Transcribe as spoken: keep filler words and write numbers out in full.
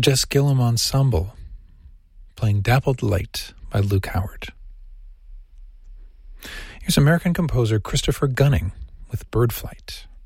Jess Gillum Ensemble, playing Dappled Light by Luke Howard. Here's American composer Christopher Gunning with Bird Flight.